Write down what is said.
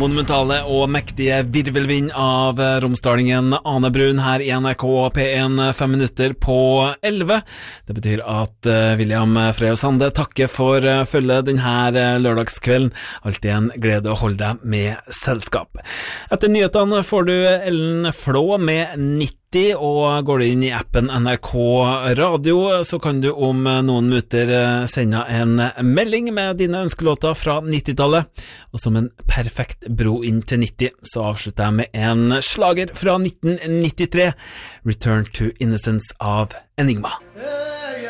monumentale og mektige virvelvind av romsdalingen Ane Brun her i NRK P1 5 minutter på 11. Det betyr at William Frøy Sande takker for følge denne lørdagskvelden. Alltid en glede å holde deg med selskap. Etter nyhetene får du Ellen Flå med 90, og går du inn i appen NRK Radio, så kan du om noen minutter sende en melding med dine ønskelåter fra 90-tallet, og som en perfekt bro inn til 90, så avslutter jeg med en slager fra 1993, Return to Innocence av Enigma.